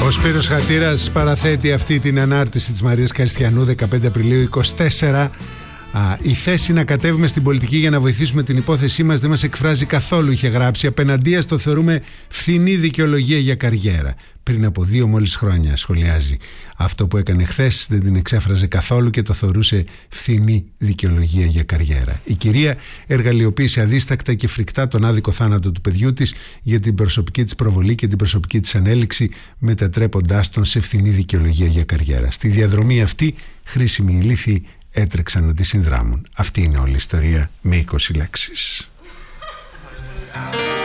Ο Σπύρος Χατήρας παραθέτει αυτή την ανάρτηση της Μαρίας Καριστιανού 15 Απριλίου 24. Η θέση να κατέβουμε στην πολιτική για να βοηθήσουμε την υπόθεσή μας δεν μας εκφράζει καθόλου, είχε γράψει. Απέναντίας το θεωρούμε φθηνή δικαιολογία για καριέρα. Πριν από 2 μόλις χρόνια, σχολιάζει. Αυτό που έκανε χθες δεν την εξέφραζε καθόλου και το θεωρούσε φθηνή δικαιολογία για καριέρα. Η κυρία εργαλειοποίησε αδίστακτα και φρικτά τον άδικο θάνατο του παιδιού της για την προσωπική της προβολή και την προσωπική της ανέλυξη, μετατρέποντάς τον σε φθηνή δικαιολογία για καριέρα. Στη διαδρομή αυτή, χρήσιμοι ηλίθιοι έτρεξαν να τη συνδράμουν. Αυτή είναι όλη η ιστορία με 20 λέξεις.